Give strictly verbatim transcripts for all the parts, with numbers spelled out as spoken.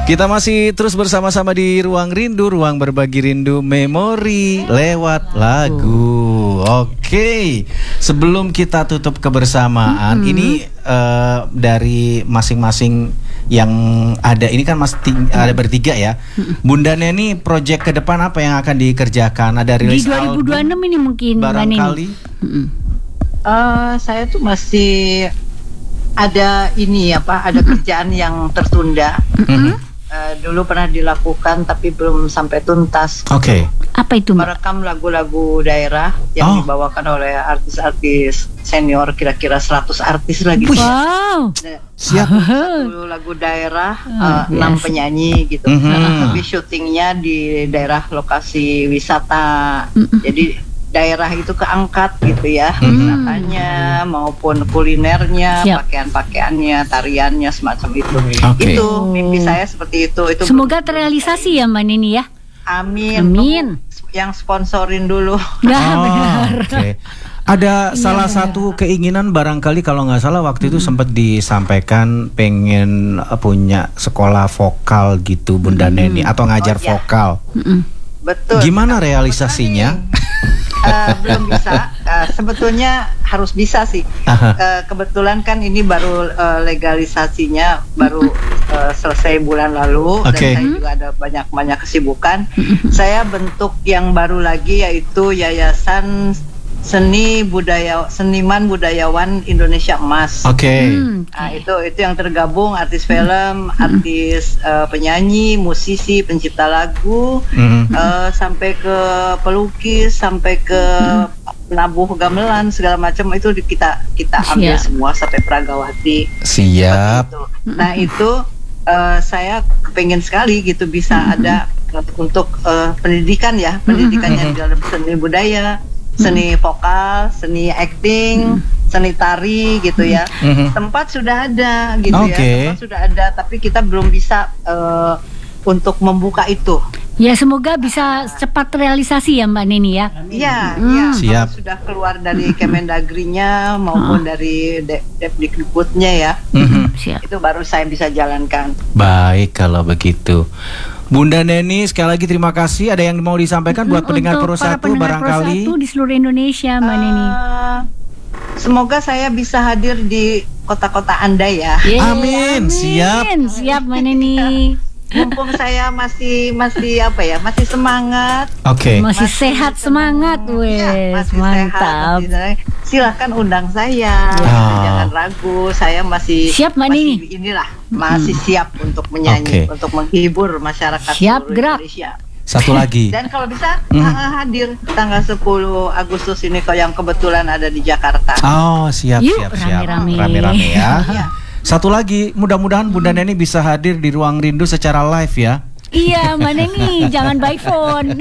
Kita masih terus bersama-sama di Ruang Rindu, ruang berbagi rindu memori lewat lagu. Oke, sebelum kita tutup kebersamaan, mm-hmm. ini uh, dari masing-masing yang ada, ini kan masih ada bertiga ya. Mm-hmm. Bunda Neni, proyek ke depan apa yang akan dikerjakan? Ada rilis di dua ribu dua puluh enam ini mungkin barangkali. Mm-hmm. Uh, saya tuh masih ada ini apa, ada kerjaan yang tertunda. Mm-hmm. Uh, dulu pernah dilakukan tapi belum sampai tuntas. Oke. Okay. Apa itu, Mbak? Merekam lagu-lagu daerah yang oh. dibawakan oleh artis-artis senior, kira-kira seratus artis lagi. Wow. Siap. Satu lagu daerah, uh, enam yes. penyanyi gitu. Mm-hmm. Tapi syutingnya di daerah lokasi wisata. Mm-hmm. Jadi daerah itu keangkat gitu ya, hmm. wisatanya maupun kulinernya, siap. Pakaian-pakaiannya, tariannya, semacam itu. Okay. Itu mimpi saya seperti itu. Itu semoga terrealisasi ya Mbak Neni ya. Amin. Amin. Yang sponsorin dulu. Nah, oh, benar. Okay. Ada salah yeah. satu keinginan barangkali kalau nggak salah waktu mm-hmm. itu sempat disampaikan pengen punya sekolah vokal gitu Bunda mm-hmm. Neni atau ngajar oh, vokal. Mm-hmm. Betul. Gimana realisasinya? Uh, belum bisa. Uh, sebetulnya harus bisa sih. Uh, kebetulan kan ini baru uh, legalisasinya baru uh, selesai bulan lalu, okay. dan saya juga ada banyak-banyak kesibukan. Saya bentuk yang baru lagi yaitu Yayasan Seni Budaya Seniman Budayawan Indonesia Emas. Oke. Okay. Hmm, okay. Nah, itu itu yang tergabung artis film, hmm. artis uh, penyanyi, musisi, pencipta lagu, hmm. uh, sampai ke pelukis, sampai ke hmm. penabuh gamelan segala macam itu kita kita ambil Siap. semua sampai Pragawati. Siap. Itu. Nah, itu uh, saya kepengen sekali gitu bisa hmm. ada untuk uh, pendidikan ya, pendidikannya di dalam seni budaya. Seni vokal, seni acting, hmm. seni tari gitu ya. Hmm. Tempat sudah ada gitu okay. ya. Tempat sudah ada, tapi kita belum bisa uh, untuk membuka itu. Ya semoga bisa cepat realisasi ya Mbak Neni ya. Iya, hmm. iya. Siap. Sudah keluar dari Kemendagri-nya maupun oh. dari Depdikbudnya ya. Hmm. Siap. Itu baru saya bisa jalankan. Baik kalau begitu. Bunda Neni, sekali lagi terima kasih. Ada yang mau disampaikan buat pendengar Pro satu barangkali di seluruh Indonesia, Mbak uh, Neni? Semoga saya bisa hadir di kota-kota Anda ya. Yeay, amin. amin. Siap. Siap, Mbak Neni. Mumpung saya masih masih apa ya, masih semangat. Oke. Okay. Masih, masih sehat semangat, wes. Ya, mantap. Sehat, masih, silahkan undang saya. Oh. Jangan ragu, saya masih siap, Mbak masih Neni. Inilah masih siap untuk menyanyi, okay. untuk menghibur masyarakat siap, gerak. Indonesia. Satu lagi. Dan kalau bisa hmm. hadir tanggal sepuluh Agustus ini kok yang kebetulan ada di Jakarta. Oh, siap, Yuk, siap, siap. Rame-rame. Rame-rame ya. Ya. Satu lagi, mudah-mudahan Bunda Neni bisa hadir di Ruang Rindu secara live ya. Iya, Mbak Neni, jangan by phone.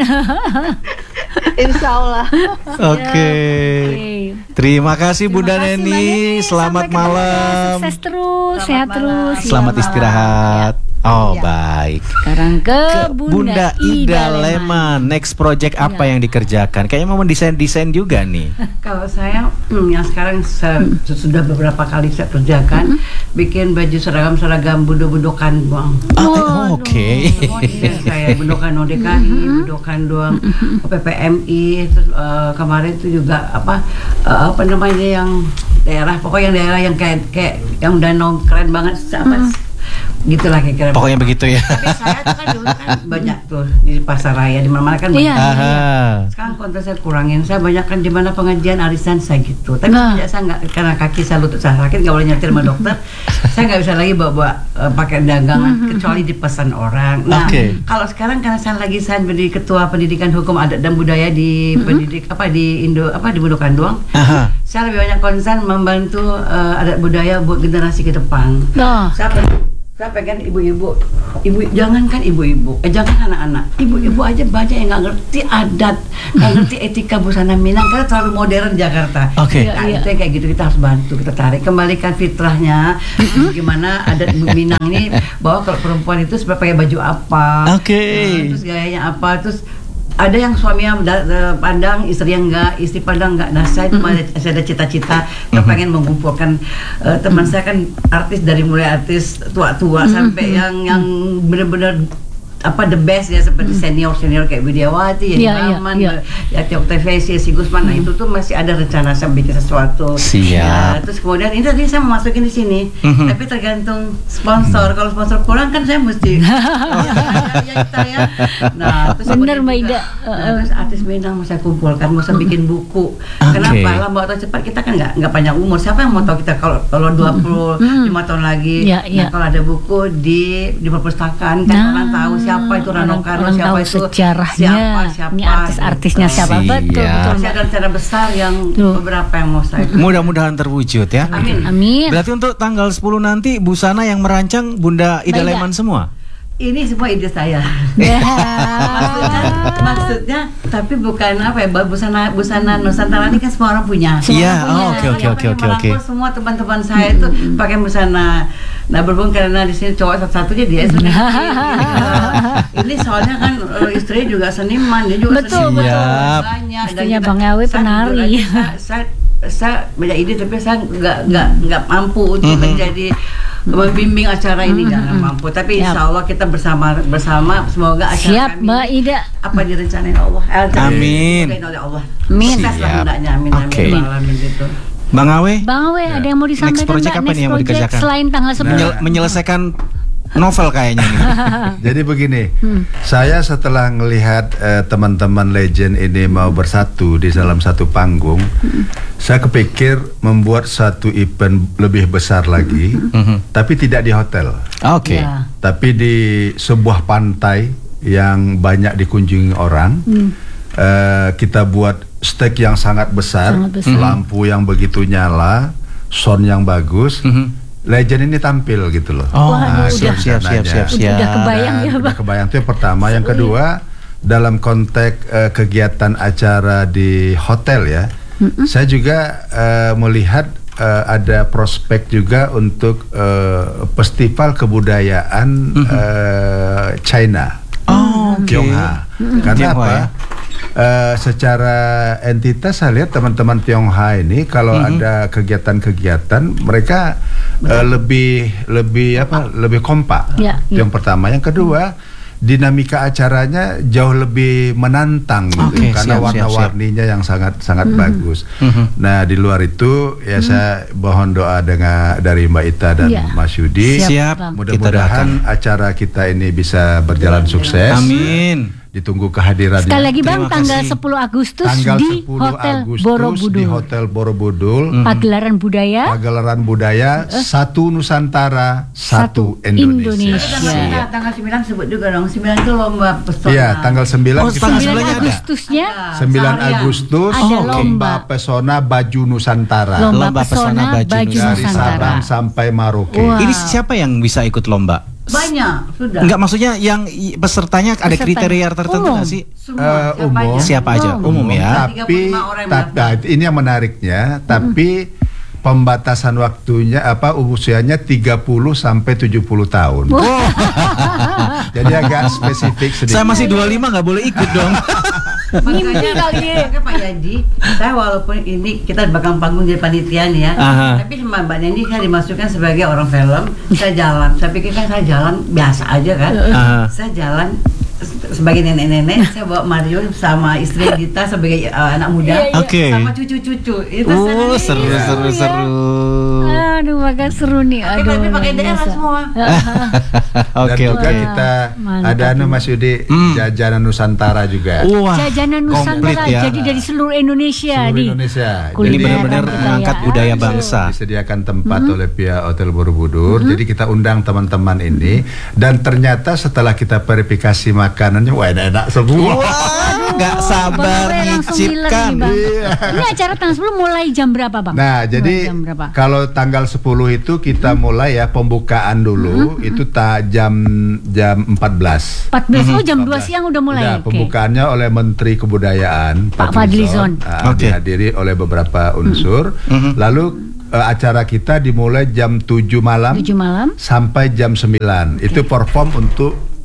Insya Allah. Oke. Okay. Okay. Terima kasih Bunda Terima kasih, Neni. Neni. Selamat Sampai malam. Sukses terus, Selamat sehat malam. terus. Selamat istirahat. Ya. Oh ya. Baik. Sekarang ke, ke Bunda, Bunda Ida, Ida Leman. Next project apa ya. yang dikerjakan? Kayaknya mau mendesain-desain juga nih. Kalau saya hmm, yang sekarang saya, hmm. sudah beberapa kali saya kerjakan, hmm. bikin baju seragam-seragam budo-budokan doang. Oh, oh, Oke. Okay. Saya budokan O D K I, hmm. budokan doang P P M I. Terus uh, kemarin itu juga apa uh, apa namanya yang daerah, pokoknya yang daerah yang kayak kayak yang danau keren banget apa? Hmm. Gitulah kira-kira. Pokoknya begitu ya. Tapi saya tuh kan dulu kan banyak tuh di pasar raya di mana-mana kan banyak. Iya. Sekarang konten saya kurangin. Saya banyak kan di mana pengajian arisan saya gitu. Tapi nah. saya nggak, karena kaki saya lutut saya sakit nggak boleh nyetir sama dokter. Saya nggak bisa lagi bawa-bawa uh, pakai dagangan kecuali dipesan orang. Nah okay. kalau sekarang karena saya lagi saya menjadi ketua pendidikan hukum adat dan budaya di mm-hmm. pendidik apa di Indo apa di Budokan doang. Uh-huh. Saya lebih banyak konsen membantu uh, adat budaya buat generasi ke depan. Nah. Saya Saya pengen ibu-ibu, ibu jangankan ibu-ibu, eh jangan anak-anak, ibu-ibu aja banyak yang nggak ngerti adat, nggak ngerti etika busana Minang karena terlalu modern Jakarta. Oke. Okay. Nah, itu yang kayak gitu kita harus bantu, kita tarik, kembalikan fitrahnya. Gimana adat Minang ini bahwa kalau perempuan itu sebenarnya pakai baju apa, Oke. Okay. nah, terus gayanya apa, terus ada yang suaminya da- da- pandang, istri yang enggak, istri pandang enggak. Nah saya cuma mm-hmm. saya ada cita-cita mm-hmm. yang pengen mengumpulkan uh, teman mm-hmm. saya kan artis dari mulai artis tua-tua mm-hmm. sampai yang yang benar-benar apa the best ya seperti senior senior kayak Widiawati, ya Maman, ya Yati Oktavesi, si Gusman. Nah itu tuh masih ada rencana saya bikin sesuatu. Siap. Ya, terus kemudian ini tadi saya mau masukin di sini, mm-hmm. tapi tergantung sponsor. Kalau sponsor kurang kan saya mesti. ya, kita ya. Nah terus bener Mbak Ida. Nah, terus artis Minang mau saya kumpulkan, mau saya bikin buku. Okay. Kenapa? Lambat atau cepat kita kan nggak nggak panjang umur. Siapa yang mau tahu kita kalau kalau dua puluh lima tahun lagi? Ya, ya. Nah, kalau ada buku di di perpustakaan kan nah. orang tahu siapa siapa itu Rano Karno, siapa itu sejarahnya, siapa siapa ini artis-artisnya gitu. Siapa betul betul. Masih ada rencana besar yang Tuh. beberapa yang mau saya. Mudah-mudahan terwujud ya. Amin. Amin. Berarti untuk tanggal sepuluh nanti busana yang merancang Bunda Ida Leman semua. Ini semua ide saya. maksudnya, maksudnya, tapi bukan apa ya, busana busana Nusantara ini kan semua orang punya. Iya, oke oke oke oke oke. Semua teman-teman saya itu hmm. pakai busana. Nah berhubung karena di sini cowok satu-satunya dia sudah. Ini soalnya kan istri juga seniman, dia juga betul, seniman. Betul. Banyak. Istrinya Bang Awe penari. Saya saya banyak ide tapi saya nggak nggak nggak mampu untuk mm-hmm. menjadi membimbing acara ini mm-hmm. jangan mampu. Tapi insya Allah kita bersama bersama semoga acara Siap, kami Mbak Ida. apa direncanain Allah. Eh, amin. oleh Allah. Amin. Sukses lah hendaknya. Amin. Okay. Amin. Amin gitu. Bang Awe. Bang Awe ya. Ada yang mau disampaikan? Next project apa nih yang mau dikerjakan? Selain tanggal sepuluh. Menyel- menyelesaikan novel kayaknya nih. Jadi begini, hmm. saya setelah melihat uh, teman-teman legend ini mau bersatu di dalam satu panggung, hmm. saya kepikir membuat satu event lebih besar lagi, hmm. tapi tidak di hotel. Oke. Okay. Ya. Tapi di sebuah pantai yang banyak dikunjungi orang. Hmm. Uh, kita buat stage yang sangat besar, sangat besar. Lampu yang begitu nyala, sound yang bagus. Hmm. Legend ini tampil gitu loh. Oh, nah, siap, siap, siap, siap, siap. Udah kebayang ya, Bang. Udah kebayang itu yang pertama. Yang kedua, dalam konteks uh, kegiatan acara di hotel ya, mm-hmm. saya juga uh, melihat uh, ada prospek juga untuk uh, festival kebudayaan mm-hmm. uh, China. Oh, oke. Okay. Mm-hmm. Karena Tionghoa, apa? Ya? Uh, secara entitas saya lihat teman-teman Tionghoa ini kalau mm-hmm. ada kegiatan-kegiatan mereka uh, lebih lebih apa lebih kompak. Ya, Yang ya. pertama, yang kedua dinamika acaranya jauh lebih menantang gitu okay, karena siap, warna-warninya yang sangat sangat mm-hmm. bagus. Mm-hmm. Nah di luar itu ya mm-hmm. saya mohon doa dengan dari Mbak Ita dan ya. Mas Yudi. Siap. Mudah-mudahan acara kita ini bisa berjalan sukses. Amin. Ditunggu kehadirannya. Sekali lagi Bang, Terima tanggal kasih. sepuluh Agustus Tanggal di sepuluh Hotel Agustus Borobudur. di Hotel Borobudur. Mm-hmm. Pagelaran budaya. Pagelaran budaya uh. satu Nusantara, satu, satu Indonesia. Indonesia. Tanggal, tanggal sembilan sebut juga dong. sembilan itu lomba pesona. Iya, tanggal sembilan Oh, kita tanggal sembilan ada. Agustusnya sembilan Agustus ada lomba lomba. pesona baju Nusantara. Lomba, Lomba pesona pesona baju baju, Dari Nusantara. Sabang sampai Merauke. Wah. Ini siapa yang bisa ikut lomba? Banyak sudah. Enggak, maksudnya yang i- pesertanya ada Peserta kriteria tertentu umum. nggak sih? Semua, Uh, umum. Siapa aja? Umum ya. Tapi, tiga puluh lima orang yang tapi mendaftar. ini yang menariknya, tapi pembatasan waktunya apa usianya tiga puluh sampai tujuh puluh tahun. Oh. Jadi agak spesifik sedikit. Saya masih dua puluh lima nggak boleh ikut dong. Makanya kali ya Pak Yadi, saya walaupun ini kita di belakang panggung jadi panitia nih ya, Aha. tapi sama Mbak Neni saya dimasukkan sebagai orang film, saya jalan, saya pikir kan saya jalan biasa aja kan, Aha. saya jalan sebagai nenek-nenek, saya bawa Mario sama istri Dita sebagai uh, anak muda, Oke. sama cucu-cucu, itu Oh, senang. seru seru ya. seru. Aduh, makan seru nih. Tapi Aduh, tapi pakai luar daerah biasa. semua. Dan Oke juga oke. kita Mantap. ada anu Mas Yudi, Hmm. jajanan Nusantara juga. Wah. Jajanan komplit Nusantara, ya. jadi dari seluruh Indonesia Seluruh nih. Indonesia. Kuliner Ini benar-benar budaya. mengangkat budaya bangsa. Disediakan tempat oleh pihak Hotel Borobudur. Jadi kita undang teman-teman ini dan ternyata setelah kita verifikasi makanannya wah enak-enak semua. Wah, nggak Bang sabar Awe langsung ngiler nyicipkan. nih, Bang. Iya. Ini acara tanggal sepuluh mulai jam berapa, Bang? Nah, Mulai jadi jam berapa? kalau tanggal sepuluh itu kita mulai ya pembukaan dulu itu tak jam jam empat belas. empat belas oh jam dua empat belas. siang udah mulai. Udah, Oke. pembukaannya oleh Menteri Kebudayaan Pak Fadlizon. uh, Oke. dihadiri oleh beberapa unsur. Lalu uh, acara kita dimulai jam tujuh malam tujuh malam. sampai jam sembilan. Itu perform untuk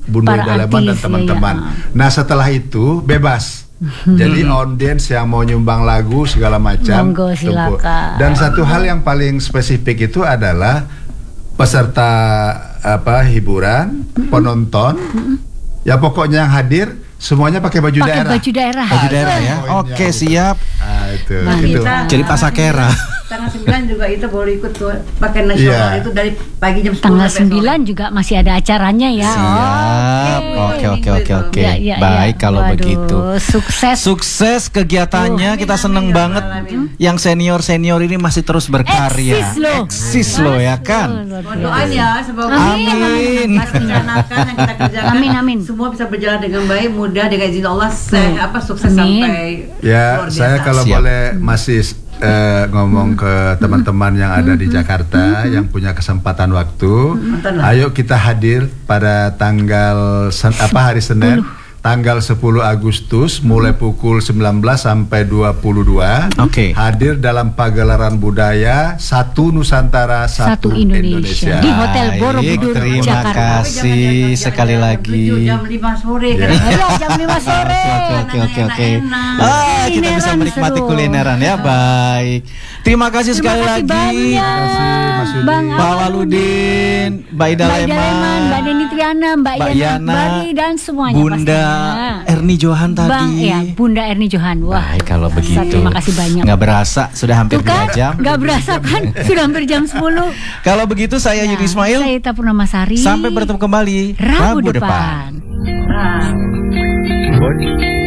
Bun Boy Para Daleman dan artis, teman-teman. iya, iya. Nah setelah itu bebas. Jadi audiens yang mau nyumbang lagu segala macam. Monggo, tumpuk. silakan. Dan satu hal yang paling spesifik itu adalah peserta apa hiburan, penonton, ya pokoknya yang hadir semuanya pakai baju Pakai daerah. baju daerah. Baju daerah ya. Poinnya. Oke, siap. Ah, itu. Nah, itu. kita- Jadi pasakera. Tanggal sembilan juga itu boleh ikut tuh pakai nasional Iya. itu dari pagi jam sepuluh Tanggal sampai sore. sembilan juga masih ada acaranya ya. Siap. Oke, oke, oke, oke. Ya, ya, Baik ya. kalau Waduh, begitu. Sukses. Sukses kegiatannya, Tuh. kita Amin, seneng amin, ya banget. Rabbal alamin. Yang senior-senior ini masih terus berkarya. Eksis loh. Eksis loh ya kan. Mohon doanya semoga Amin. yang kita rencanakan, yang kita kerjakan Amin, amin. semua bisa berjalan dengan baik, mudah dengan izin Allah, se apa sukses Amin. sampai Ya, luar biasa. saya kalau Siap. boleh masih eh, ngomong ke teman-teman yang ada di Jakarta yang punya kesempatan waktu, Nonton lah. ayo kita hadir pada tanggal sen- apa hari Senin, tanggal sepuluh Agustus mulai pukul sembilan belas sampai dua puluh dua. Oke. Hadir dalam pagelaran budaya Satu Nusantara Satu Satu, Indonesia. Di Hotel Baik, Borobudur, terima Jakarta. kasih sekali lagi. jam lima sore Ya. kan. Ayo jam lima sore. Oke, oke, oke, oke. Enak-enak. Ah, kita bisa Kulineran menikmati seru. kulineran ya. Baik. Terima kasih Terima sekali kasih lagi. banyak. Terima kasih, Mas Yudi. Bang Pak Waludin, Mbak Ida Mbak Ida Leman, Leman, Mbak Deni Triana, Mbak, Mbak Yana Yana, Akbari, dan semuanya Bunda pastinya. Erni Johan tadi. Bang, ya, Bunda Erni Johan. Wah, Baik kalau begitu. terima kasih banyak. Nggak berasa sudah hampir Tuh dua kan, jam. nggak berasa kan? Sudah hampir jam sepuluh. Kalau begitu saya Ya, Yudi Ismail. Saya Ita Purnamasari. Sampai bertemu kembali Rabu depan. Nah.